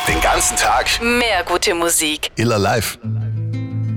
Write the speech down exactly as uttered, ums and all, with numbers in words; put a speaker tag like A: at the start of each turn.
A: Den ganzen Tag
B: Mehr gute Musik.
A: Iller live.